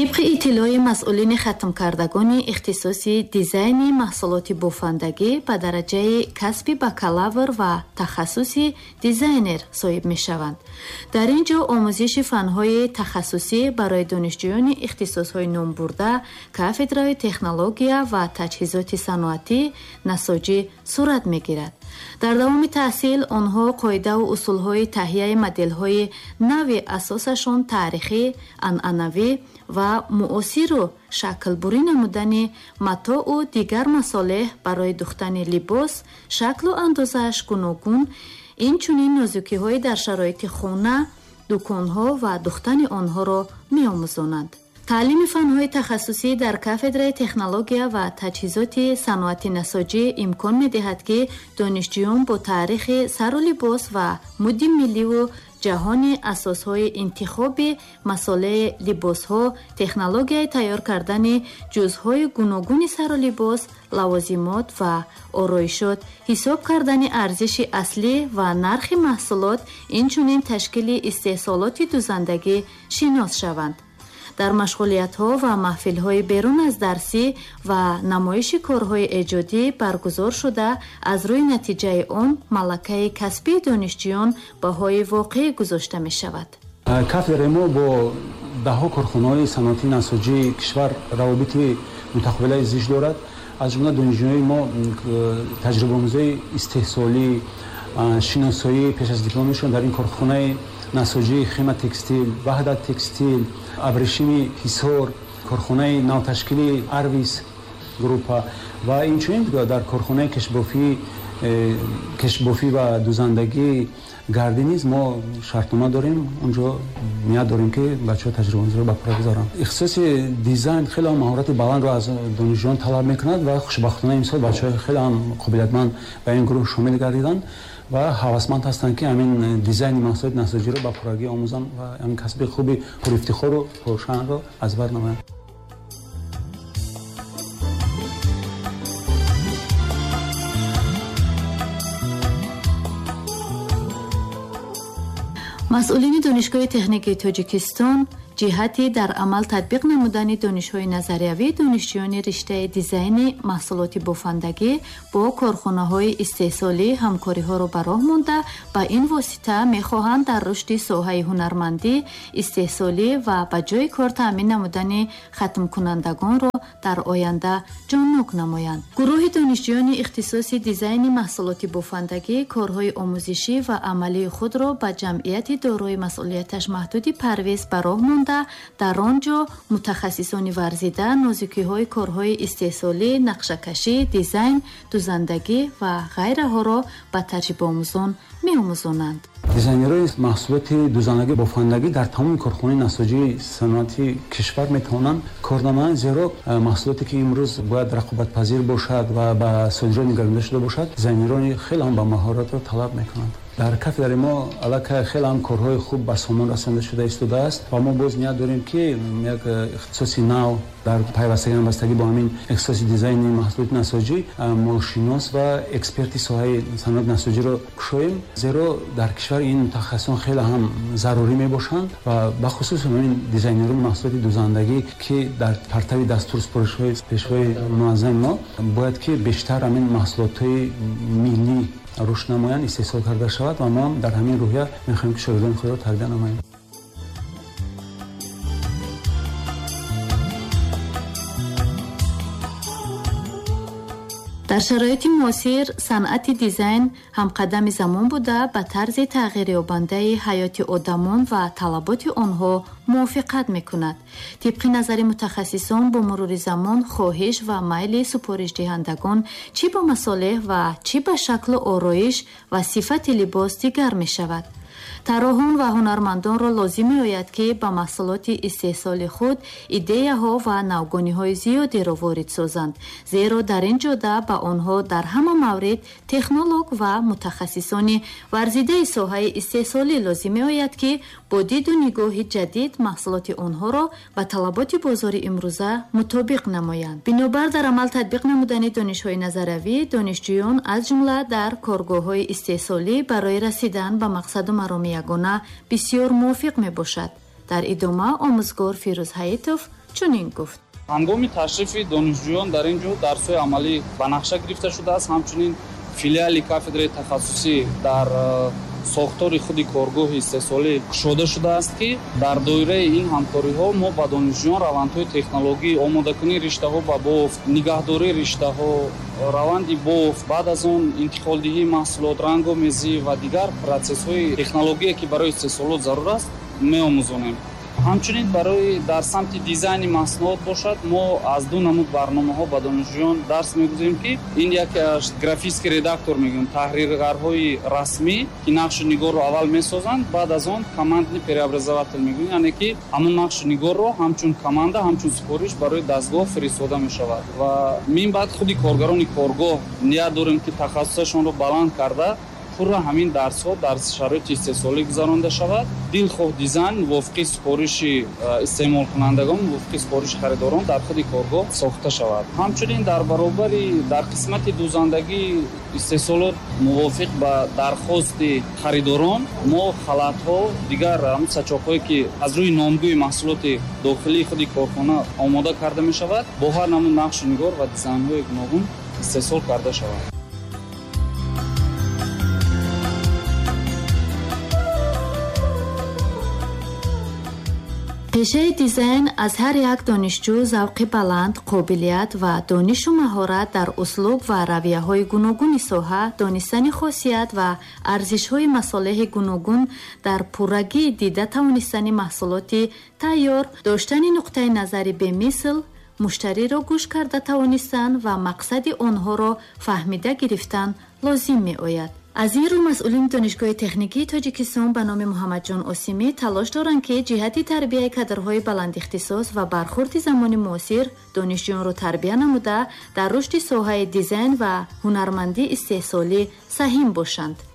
طبق اطلاع مسئولین ختم کردگان اختصاصی دیزاین محصولات بافندگی به درجه کسب بکالور و تخصصی دیزاینر صاحب می شوند. در اینجا آموزش فنهای تخصصی برای دانشجویان اختصاصهای نام برده کافدرای تکنولوژیا و تجهیزات صنعتی نساجی صورت می گیرد. در دوام تحصیل آنها قاعده و اصولهای تهیه مدل‌های نو اساسشان تاریخی، عنعنوی و معاصر و شکل بری نمودن متاع و دیگر مصالح برای دوختن لباس، شکل و اندازه‌اش گوناگون، اینچنین نازکی‌های در شرایط خانه، دکان‌ها و دوختن آنها را می‌آموزانند. تعلیم فنهای تخصصی در کافدرای تکنولوژیا و تجهیزات صنعتی نساجی امکان می‌دهد که دانشجویان با تاریخ سر و لباس و مد ملی و جهانی اساسهای انتخاب مساله لباس‌ها، تکنولوژی تیار کردن جزهای گوناگون سر و لباس، لوازمات و آرایشات، حساب کردن ارزش اصلی و نرخ محصولات، اینچنین تشکیل استحصالات دوزندگی شناس شوند. در مشغولیت‌ها و محفل‌های بیرون از درسی و نمایش کارهای ایجادی برگزار شده از روی نتیجه آن ملکه کسبی دانشجویان بهای واقعی گذاشته می‌شود. کافدرای ما با ده‌ها کارخانه‌های صنعتی نساجی کشور روابط متقابل زیست دارد. از جمله دانشجویان ما تجربه‌آموزی استحصالی شناسایی پیش از دیپلمشون در این کارخانه نساجی خیمه تکستیل، وحدت تکستیل، ابریشمی حصار، کارخانه نوتشکیلی ارویس گروپ و اینچنین در کارخانه کشبافی و دوزندگی گاردنیز ما شرطنامه داریم. اونجا نیت داریم که بچه‌ها تجربه رو به کار بگذارن. اختصاص دیزاین خیلی مهارت بلند رو از دانشجویان طلب می‌کند و خوشبختانه امسال بچه‌ها خیلی قابلیتمند به این گروه شامل گردیدند و هوسمند هستند که همین دیزاین محصولات نساجی رو به پرگی آموزن و همین کسب خوبی پر افتخار و پرشان رو از بر نمایند. مسئولین دانشگاه تکنیکی تاجیکستان جهتی در عمل تطبیق نمودن دانش‌های نظریوی دانشجویان رشته دیزاین محصولات بافندگی با کارخانه‌های استحصالی همکاری‌ها را به راه مانده با این واسطه می‌خواهند در رشد ساحه هنرمندی استحصالی و به جای کار تامین نمودن ختم کنندگان را در آینده جانب نمایند. گروه دانشجویان اختصاص دیزاین محصولات بافندگی کارهای آموزشی و عملی خود را به جمعیت دارای مسئولیتش محدود پرویز به راه مانده. در آنجا متخصصان ورزیده نازکی‌های کارهای استحصالی، نقشه‌کشی، دیزاین، دوزندگی و غیره ها را به تجربه آموزان می‌آموزانند. دیزاینرهای محصولات دوزندگی بافندگی در تمام کارخانه نساجی صنعتی کشور میتوانند کار نمایند، زیرا محصولاتی که امروز باید رقابت پذیر باشد و به صادرات نگرانده شده باشد دیزاینران خیلی هم با مهارت را طلب میکنند. در کافدرای ما علاوه خیلی هم کارهای خوب به سامان رسانده شده ایستاده است و ما باز نیت داریم که یک اختصاصی نو در پیوستگی با همین اختصاص دیزاین محصولات نساجی ماشیناس و اکسپرتی ساحه صنعت نساجی را کشاییم، زیرا در کشور این متخصصان خیلی هم ضروری می باشند و به خصوص همین دیزاینران محصولات دوزندگی که در پرتو دستور سپارش‌های پیشوای منظم ما باید که بیشتر همین محصولات ملی رشد نمایان استحصال کرده شود و ما هم در همین روحیه می‌خواهیم که شاگردان خود را تربیت نماییم. در شرایط معاصر صنعت دیزاین هم قدم زمان بوده به طرز تغییر یابنده حیات آدمان و طلبات آنها موافقت میکند. طبق نظر متخصصان با مرور زمان خواهش و میل سفارش دهندگان چی با مصالح و چی به شکل آرایش و صفت لباس دیگر می شود. طراحان و هنرمندان را لازم می‌آید که به محصولات استحصال خود ایده‌ها و نوگانی‌های زیادی را وارد سازند، زیرا در این جهت به آنها در همه مورد تکنولوژ و متخصصان ورزیده ساحه استحصالی لازم می‌آید که با دید و نگاه جدید محصولات آنها را به طلبات بازار امروزه مطابق نمایند. بنابر در عمل تطبیق نمودن دانش‌های نظریوی دانشجویان از جمله در کارگاه‌های استحصالی برای رسیدن به مقصد و مرام یگانه بسیار موفق می باشد. در ادامه آموزگار فیروز حیاتوف чунин гуфт: ҳангоми ташрифи донишҷӯён дар ин ҷо дарсҳои амалӣ ба нақша гирифта шудааст. ҳамчунин филиали кафедраи тахассусӣ дар сохтори худи коргоҳи сесолӣ кушода шудааст, ки дар доираи ин ҳамкориҳо мо ба донишҷӯён равандҳои технологӣ, омодакунии риштаҳо ба бофт, нигаҳдории риштаҳо, раванди бофт, баъд аз он интиқолдиҳии маҳсулот, рангомезӣ ва дигар протсессҳои технологие ки барои сесолот зарур аст меомӯзонем. ҳамчунин барои дар самти дизайни маснуот бошад, мо аз ду намуд барномаҳо ба донишҷӯён дарс мегузорем, ки ин якаш графический редактор мегӯем, таҳриргарҳои расмӣ ки нақшу нигорро аввал месозанд, баъд аз он командни преобразователь мегӯем, яъне ки ҳамон нақшу нигорро ҳамчун команда, ҳамчун сипориш барои дастгоҳ фиристода мешавад. ва мин баъд худи коргарони коргоҳ ният дорем, ки тахассусашонро баланд карда пурра ҳамин дарсҳо дар шароити истеҳсолӣ гузаронда шавад. дилхоҳ дизайн мувофиқи сипориши истеъмолкунандагон, мувофиқи сипориши харидорон дар худи коргоҳ сохта шавад. ҳамчунин дар қисмати дӯзандагии истеҳсолот мувофиқ ба дархости харидорон мо халатҳо, дигар сачоқҳое ки аз рӯи номгӯи маҳсулоти дохилии худи корхона омода карда мешавад, бо ҳар намуд нақшу нигор ва дизайнҳои гуногун истеҳсол карда шавад. пешаи дизайн аз ҳар як донишҷӯ завқи баланд, қобилият ва донишу маҳорат дар услуб ва равияҳои гуногуни соҳа, донистани хосият ва арзишҳои масолеҳи гуногун дар пуррагии дида тавонистани маҳсулоти тайёр, доштани нуқтаи назари бемисл, муштариро гӯш карда тавонистан ва мақсади онҳоро фаҳмида гирифтан лозим меояд. аз ин рӯ масъулини донишгоҳи техникии тоҷикистон ба номи муҳаммадҷон осимӣ талош доранд, ки ҷиҳати тарбияи кадрҳои баландихтисос ва бархурди замони муосир донишҷӯёнро тарбия намуда дар рушди соҳаи дизайн ва ҳунармандӣ истеҳсолӣ саҳим бошанд.